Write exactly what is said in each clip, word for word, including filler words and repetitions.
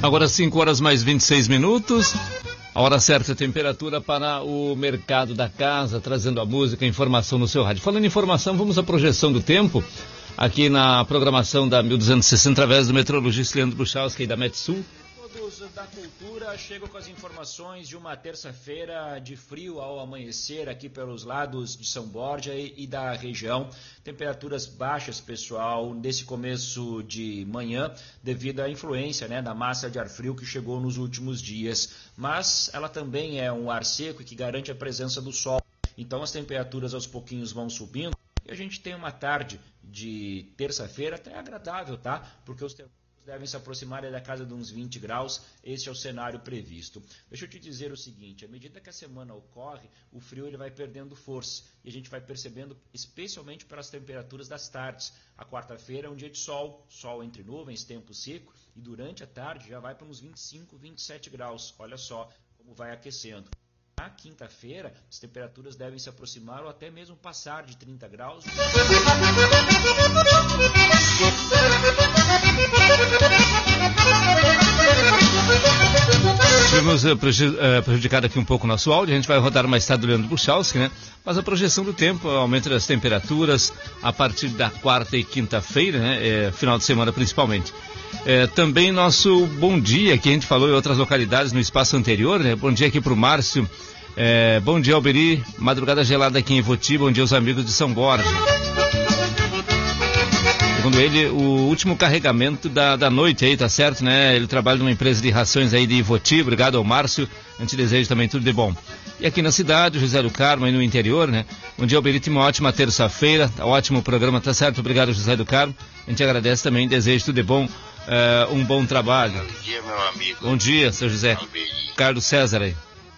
Agora cinco horas mais vinte e seis minutos. A hora certa, a temperatura para o mercado da casa, trazendo a música, a informação no seu rádio. Falando em informação, vamos à projeção do tempo, aqui na programação da mil duzentos e sessenta, através do meteorologista Leandro Buchalski e da Metsul. Todos da cultura chegam com as informações de uma terça-feira de frio ao amanhecer aqui pelos lados de São Borja e, e da região. Temperaturas baixas, pessoal, nesse começo de manhã, devido à influência, né, da massa de ar frio que chegou nos últimos dias. Mas ela também é um ar seco e que garante a presença do sol. Então as temperaturas aos pouquinhos vão subindo e a gente tem uma tarde de terça-feira até agradável, tá? Porque os temperaturas devem se aproximar da casa de uns vinte graus, esse é o cenário previsto. Deixa eu te dizer o seguinte, à medida que a semana ocorre, o frio ele vai perdendo força, e a gente vai percebendo, especialmente pelas temperaturas das tardes. A quarta-feira é um dia de sol, sol entre nuvens, tempo seco, e durante a tarde já vai para uns vinte e cinco, vinte e sete graus, olha só como vai aquecendo. Na quinta-feira, as temperaturas devem se aproximar ou até mesmo passar de trinta graus. Tivemos uh, prejudicado aqui um pouco o nosso áudio, a gente vai rodar mais tarde do Leandro Buchalski, né? Mas a projeção do tempo, aumento das temperaturas a partir da quarta e quinta-feira, né? É, final de semana principalmente. É, também nosso bom dia, que a gente falou em outras localidades no espaço anterior, né? Bom dia aqui para o Márcio, é, bom dia Alberi, madrugada gelada aqui em Ivoti, bom dia aos amigos de São Borja. Segundo ele, o último carregamento da, da noite aí, tá certo, né? Ele trabalha numa empresa de rações aí de Ivoti, obrigado ao Márcio, a gente deseja também tudo de bom. E aqui na cidade, José do Carmo, aí no interior, né? Bom dia Alberi, uma ótima terça-feira, ótimo programa, tá certo, obrigado José do Carmo, a gente agradece também, deseja tudo de bom. Uh, um bom trabalho. Bom dia, meu amigo. Bom dia, seu José. Carlos César aí.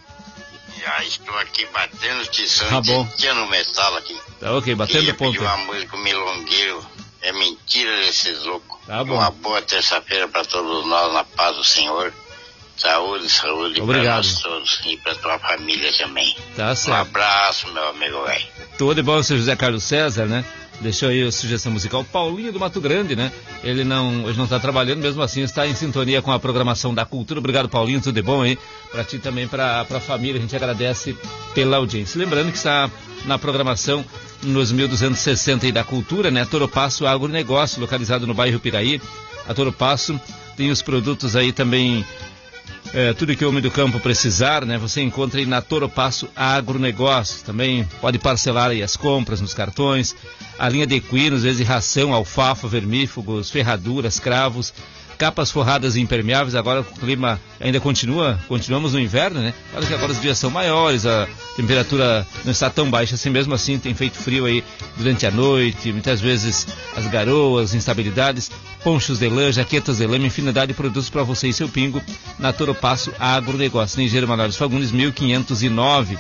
Já estou aqui batendo tição, tá bom. no metal aqui. Tá ok, batendo ponto. Pedir uma música milongueiro. É mentira desses loucos. Tá bom. Uma boa terça-feira para todos nós, na paz do Senhor. Saúde, saúde para nós todos e para tua família também. Tá certo. Um abraço, meu amigo, velho. Tudo de bom, seu José Carlos César, né? Deixou aí a sugestão musical. Paulinho do Mato Grande, né? Ele não hoje não está trabalhando, mesmo assim está em sintonia com a programação da cultura. Obrigado, Paulinho, tudo de bom aí. Para ti também, para a família, a gente agradece pela audiência. Lembrando que está na programação nos mil duzentos e sessenta aí da cultura, né? Toro Passo Agronegócio, localizado no bairro Piraí. A Toro Passo tem os produtos aí também, é, tudo que o homem do campo precisar, né? Você encontra aí na Toro Passo Agronegócio. Também pode parcelar aí as compras nos cartões. A linha de equinos, vezes ração, alfafa, vermífugos, ferraduras, cravos, capas forradas e impermeáveis. Agora o clima ainda continua, continuamos no inverno, né? Claro que agora os dias são maiores, a temperatura não está tão baixa assim, mesmo assim tem feito frio aí durante a noite, muitas vezes as garoas, instabilidades, ponchos de lã, jaquetas de lã, infinidade de produtos para você e seu pingo na Toro Passo Agronegócio, na Engenheiro Manuel dos Fagundes, mil quinhentos e nove.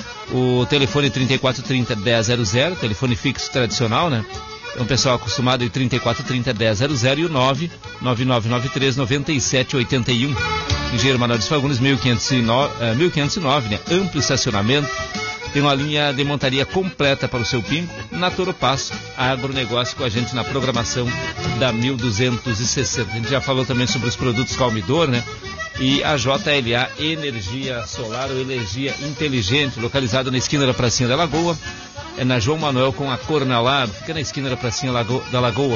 O telefone trinta e quatro trinta, dez zero zero, telefone fixo tradicional, né? É um pessoal acostumado em trinta e quatro trinta, dez zero zero e o nove nove nove nove três nove sete oito um. Engenheiro Manuel dos Fagundes, mil quinhentos e nove, né? Amplo estacionamento. Tem uma linha de montaria completa para o seu pingo na Toro Passo Agronegócio, com a gente na programação da mil duzentos e sessenta. A gente já falou também sobre os produtos Calmidor, né? E a J L A Energia Solar ou Energia Inteligente, localizada na esquina da Pracinha da Lagoa, é na João Manuel com a Cornalado, fica na esquina da Pracinha da Lagoa.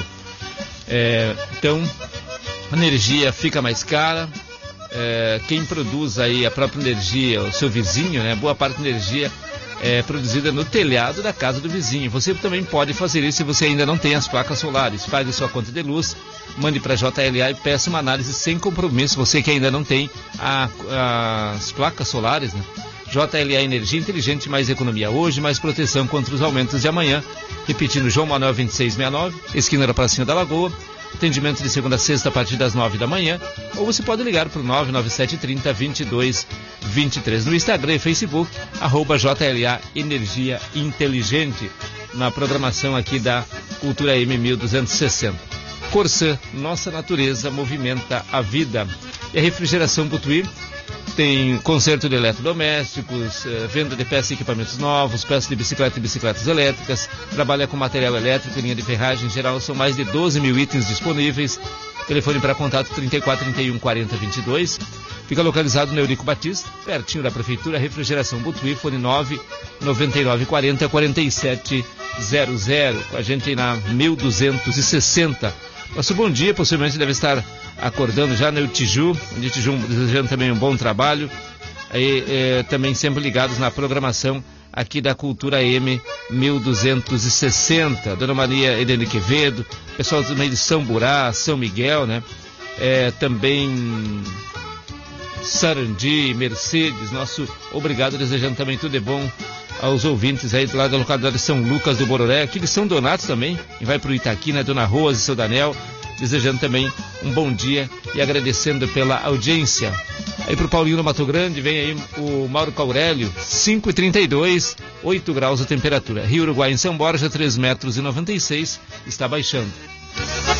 É, então, a energia fica mais cara, é, quem produz aí a própria energia, o seu vizinho, né? Boa parte da energia é produzida no telhado da casa do vizinho. Você também pode fazer isso se você ainda não tem as placas solares. Pague sua conta de luz, mande para a J L A e peça uma análise sem compromisso. Você que ainda não tem a, a, as placas solares, né? J L A Energia Inteligente, mais economia hoje, mais proteção contra os aumentos de amanhã. Repetindo, João Manuel vinte e seis sessenta e nove, esquina da Pracinha da Lagoa. Atendimento de segunda a sexta a partir das nove da manhã. Ou você pode ligar para o nove nove sete três zero, vinte e dois vinte e três. No Instagram e Facebook, arroba J L A Energia Inteligente. Na programação aqui da Cultura M mil duzentos e sessenta. Corsã, nossa natureza movimenta a vida. E a Refrigeração Butuí tem conserto de eletrodomésticos, venda de peças e equipamentos novos, peças de bicicleta e bicicletas elétricas, trabalha com material elétrico, linha de ferragem em geral, são mais de doze mil itens disponíveis, Telefone para contato trinta e quatro, trinta e um, quarenta, vinte e dois. Fica localizado no Eurico Batista, pertinho da Prefeitura, Refrigeração Butuí, fone nove noventa e nove quarenta, quarenta e sete zero zero. Com a gente aí na mil duzentos e sessenta. Nosso bom dia, possivelmente deve estar acordando já no Tiju, onde Tiju desejando também um bom trabalho. Aí, é, também sempre ligados na programação aqui da Cultura M mil duzentos e sessenta. Dona Maria Helene Quevedo, pessoal também de São Burá, São Miguel, né? É, também Sarandi, Mercedes, nosso obrigado, desejando também tudo de bom aos ouvintes aí do lado da localidade de São Lucas do Bororé, aqui de São Donato também, e vai para o Itaqui, né? Dona Rose e seu Daniel, desejando também um bom dia e agradecendo pela audiência. Aí para o Paulinho do Mato Grande, vem aí o Mauro Caurélio, cinco e trinta e dois, oito graus a temperatura. Rio Uruguai em São Borja, três metros e noventa e seis, está baixando.